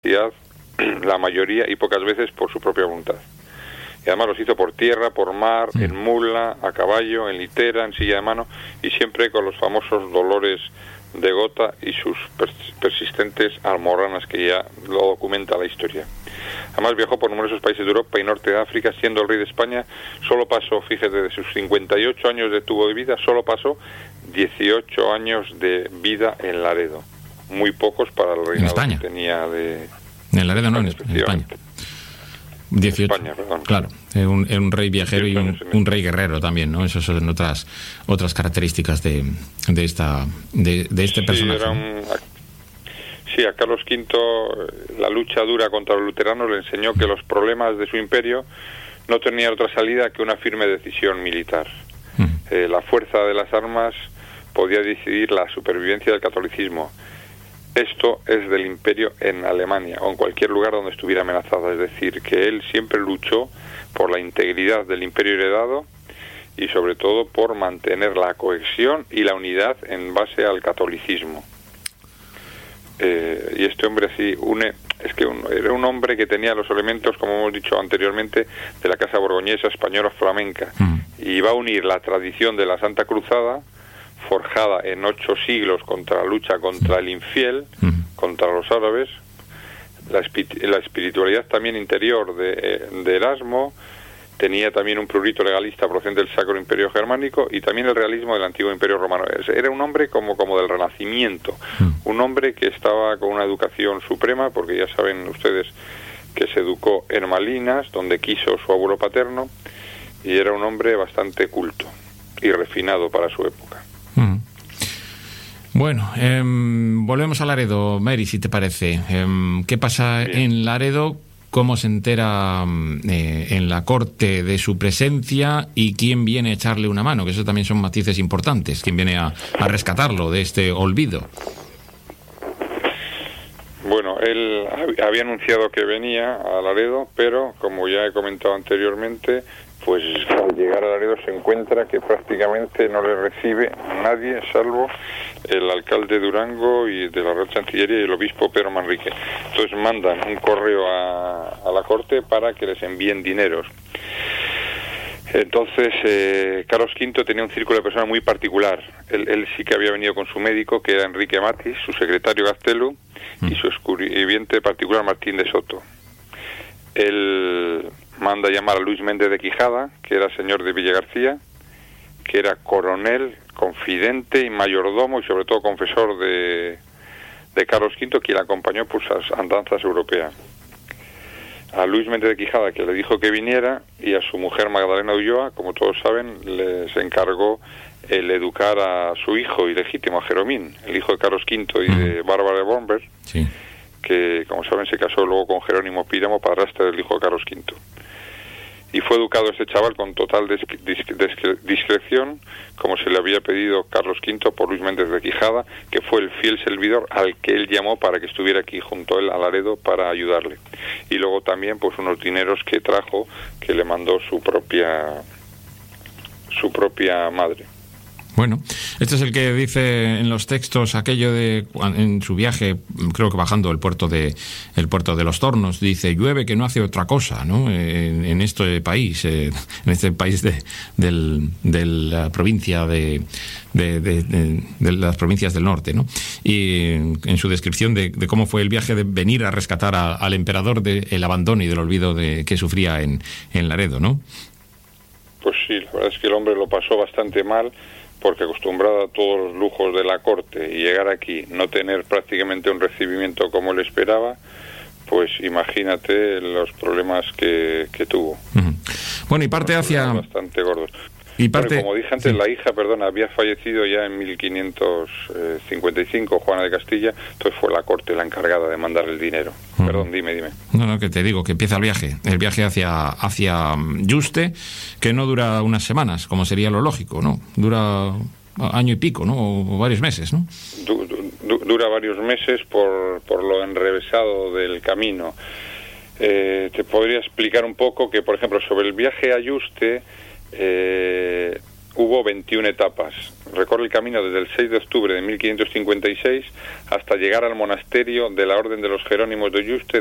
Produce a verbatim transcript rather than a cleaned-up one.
la mayoría y pocas veces por su propia voluntad. Y además los hizo por tierra, por mar, mm. en mula, a caballo, en litera, en silla de mano, y siempre con los famosos dolores de gota y sus persistentes almorranas, que ya lo documenta la historia. Además viajó por numerosos países de Europa y norte de África, siendo el rey de España. Solo pasó, fíjate, de sus cincuenta y ocho años de tuvo de vida, solo pasó dieciocho años de vida en Laredo. Muy pocos para el reinado que tenía de... En Laredo no, en España. dieciocho. España, perdón. Claro, era un, era un rey viajero y un, un rey guerrero también, ¿no? Esas son otras otras características de, de esta de, de este sí, personaje. Era un, sí, a Carlos quinto la lucha dura contra los luteranos le enseñó que los problemas de su imperio no tenían otra salida que una firme decisión militar. Uh-huh. Eh, la fuerza de las armas podía decidir la supervivencia del catolicismo. Esto es del imperio en Alemania o en cualquier lugar donde estuviera amenazada, es decir, que él siempre luchó por la integridad del imperio heredado y sobre todo por mantener la cohesión y la unidad en base al catolicismo. Eh, y este hombre así une, es que un, era un hombre que tenía los elementos, como hemos dicho anteriormente, de la casa borgoñesa, española, flamenca, mm. y iba a unir la tradición de la Santa Cruzada, forjada en ocho siglos contra la lucha contra el infiel, uh-huh. contra los árabes, la, espi- la espiritualidad también interior de, de Erasmo, tenía también un prurito legalista procedente del Sacro Imperio Germánico y también el realismo del antiguo Imperio Romano. Era un hombre como, como del Renacimiento, uh-huh. un hombre que estaba con una educación suprema, porque ya saben ustedes que se educó en Malinas, donde quiso su abuelo paterno, y era un hombre bastante culto y refinado para su época. Bueno, eh, volvemos a Laredo, Mary, si te parece. Eh, ¿Qué pasa Bien. en Laredo? ¿Cómo se entera eh, en la corte de su presencia? ¿Y quién viene a echarle una mano? Que eso también son matices importantes. ¿Quién viene a, a rescatarlo de este olvido? Bueno, él había anunciado que venía a Laredo, pero como ya he comentado anteriormente, pues al llegar a Laredo se encuentra que prácticamente no le recibe nadie salvo el alcalde de Durango y de la Real Chancillería y el obispo Pedro Manrique. Entonces mandan un correo a, a la corte para que les envíen dineros. Entonces eh, Carlos quinto tenía un círculo de personas muy particular. Él, él sí que había venido con su médico, que era Enrique Matis, su secretario Gaztelu, mm. y su escribiente particular Martín de Soto. Él manda llamar a Luis Méndez de Quijada, que era señor de Villagarcía, que era coronel, confidente y mayordomo y sobre todo confesor de, de Carlos quinto, quien le acompañó por sus andanzas europeas. A Luis Méndez de Quijada, que le dijo que viniera, y a su mujer Magdalena Ulloa, como todos saben, les encargó el educar a su hijo ilegítimo, a Jeromín, el hijo de Carlos quinto y de Bárbara de Bomber, sí. que, como saben, se casó luego con Jerónimo Píramo, padrastro del hijo de Carlos quinto. Y fue educado este chaval con total disc- disc- disc- discreción, como se le había pedido Carlos quinto por Luis Méndez de Quijada, que fue el fiel servidor al que él llamó para que estuviera aquí junto a él a Laredo para ayudarle. Y luego también pues unos dineros que trajo, que le mandó su propia su propia madre. Bueno, este es el que dice en los textos aquello de en su viaje, creo que bajando el puerto de el puerto de los Tornos, dice: llueve que no hace otra cosa, ¿no? En, en este país, eh, en este país de, del, de la provincia de de, de, de de las provincias del norte, ¿no? Y en su descripción de, de cómo fue el viaje de venir a rescatar a, al emperador del abandono y del olvido de, que sufría en, en Laredo, ¿no? Pues sí, la verdad es que el hombre lo pasó bastante mal, porque acostumbrado a todos los lujos de la corte y llegar aquí, no tener prácticamente un recibimiento como él esperaba, pues imagínate los problemas que, que tuvo. Uh-huh. Bueno, y parte hacia... bastante gordos. Y parte... Bueno, como dije antes, sí. la hija, perdona, había fallecido ya en mil quinientos cincuenta y cinco, Juana de Castilla, entonces fue la corte la encargada de mandar el dinero. Uh-huh. Perdón, dime, dime. No, no, que te digo, que empieza el viaje, el viaje hacia, hacia Yuste, que no dura unas semanas, como sería lo lógico, ¿no? Dura año y pico, ¿no? O varios meses, ¿no? Du, du, dura varios meses por, por lo enrevesado del camino. Eh, te podría explicar un poco que, por ejemplo, sobre el viaje a Yuste, Eh, hubo veintiuna etapas. Recorre el camino desde el seis de octubre de mil quinientos cincuenta y seis hasta llegar al monasterio de la Orden de los Jerónimos de Yuste